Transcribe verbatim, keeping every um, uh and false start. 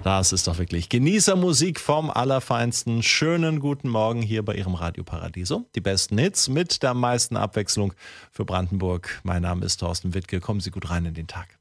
Das ist doch wirklich Genießermusik vom Allerfeinsten. Schönen guten Morgen hier bei Ihrem Radio Paradiso. Die besten Hits mit der meisten Abwechslung für Brandenburg. Mein Name ist Thorsten Wittke. Kommen Sie gut rein in den Tag.